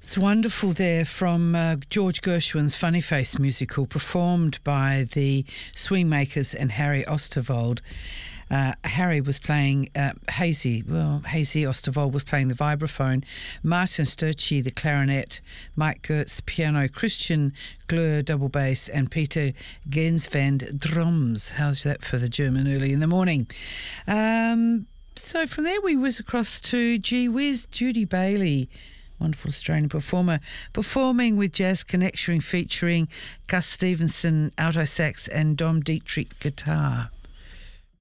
It's wonderful there from George Gershwin's Funny Face musical, performed by the Swingmakers and Harry Osterwald. Harry was playing Hazy Osterwald was playing the vibraphone, Martin Sturchy the clarinet, Mike Gertz the piano, Christian Gleur double bass, and Peter Gensvand drums. How's that for the German early in the morning? So from there we whiz across to Gee Whiz, Judy Bailey, wonderful Australian performer, performing with Jazz Connection featuring Gus Stevenson alto sax and Dom Dietrich guitar.